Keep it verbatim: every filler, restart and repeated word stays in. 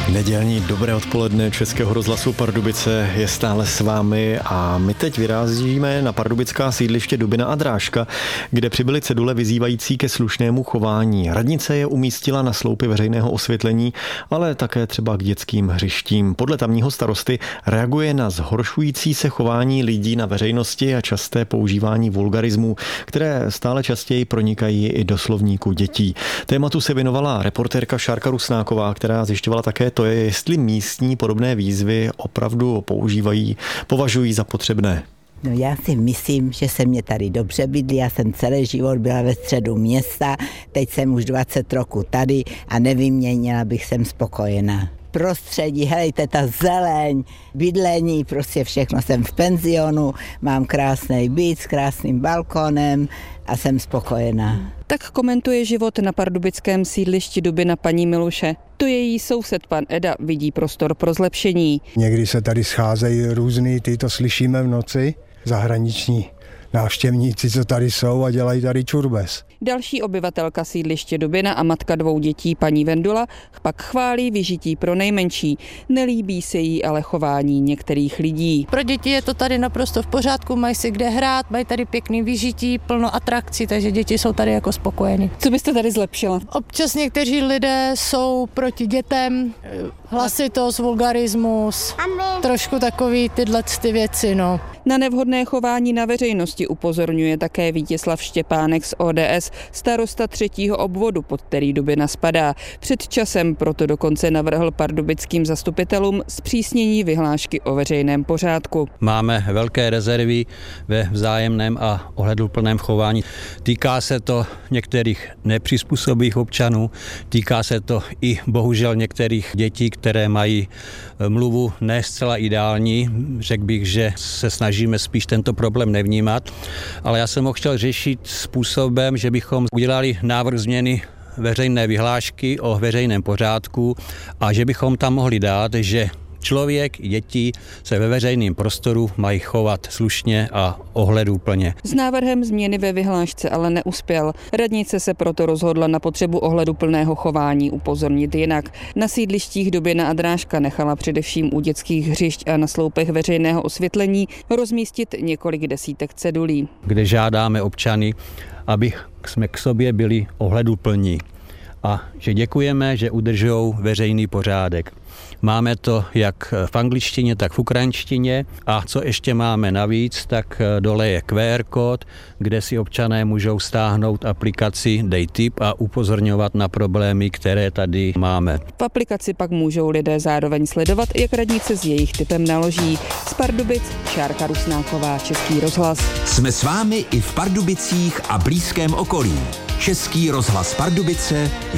Nedělní dobré odpoledne Českého rozhlasu Pardubice je stále s vámi a my teď vyrazíme na pardubická sídliště Dubina a Drážka, kde přibyly cedule vyzývající ke slušnému chování. Radnice je umístila na sloupy veřejného osvětlení, ale také třeba k dětským hřištím. Podle tamního starosty reaguje na zhoršující se chování lidí na veřejnosti a časté používání vulgarismů, které stále častěji pronikají i do slovníku dětí. Tématu se věnovala reportérka Šárka Rusnáková, která zjišťovala také to, je, jestli místní podobné výzvy opravdu používají, považují za potřebné. No já si myslím, že se mě tady dobře bydlí, já jsem celý život byla ve středu města, teď jsem už dvacet roků tady a nevyměnila bych, jsem spokojená. Prostředí, helejte, ta zeleň, bydlení, prostě všechno, jsem v penzionu, mám krásný byt s krásným balkonem a jsem spokojená. Tak komentuje život na pardubickém sídlišti Dubina paní Miluše. To její soused pan Eda vidí prostor pro zlepšení. Někdy se tady scházejí různý, ty to slyšíme v noci, zahraniční návštěvníci, co tady jsou a dělají tady čurbes. Další obyvatelka sídliště Dubina a matka dvou dětí paní Vendula pak chválí vyžití pro nejmenší. Nelíbí se jí ale chování některých lidí. Pro děti je to tady naprosto v pořádku, mají si kde hrát, mají tady pěkný vyžití, plno atrakcí, takže děti jsou tady jako spokojení. Co byste tady zlepšila? Občas někteří lidé jsou proti dětem, hlasitost, vulgarismus, trošku takový tyhle ty věci, no. Na nevhodné chování na veřejnosti upozorňuje také Vítězslav Štěpánek z O D S, starosta třetího obvodu, pod který Dubina spadá. Před časem proto dokonce navrhl pardubickým zastupitelům zpřísnění vyhlášky o veřejném pořádku. Máme velké rezervy ve vzájemném a ohleduplném chování. Týká se to některých nepřizpůsobivých občanů, týká se to i bohužel některých dětí, které mají mluvu ne zcela ideální. Řekl bych, že se snažíme spíš tento problém nevnímat, ale já jsem ho chtěl řešit způsobem, že bychom udělali návrh změny veřejné vyhlášky o veřejném pořádku a že bychom tam mohli dát, že člověk i děti se ve veřejném prostoru mají chovat slušně a ohleduplně. S návrhem změny ve vyhlášce ale neuspěl. Radnice se proto rozhodla na potřebu ohleduplného chování upozornit jinak. Na sídlištích Dubina a Drážka nechala především u dětských hřišť a na sloupech veřejného osvětlení rozmístit několik desítek cedulí, kde žádáme občany, aby jsme k sobě byli ohleduplní a že děkujeme, že udržují veřejný pořádek. Máme to jak v angličtině, tak v ukrajinštině a co ještě máme navíc, tak dole je Q R kód, kde si občané můžou stáhnout aplikaci Dej tip a upozorňovat na problémy, které tady máme. V aplikaci pak můžou lidé zároveň sledovat, jak radnice s jejich tipem naloží. Z Pardubic Šárka Rusnáková, Český rozhlas. Jsme s vámi i v Pardubicích a blízkém okolí. Český rozhlas Pardubice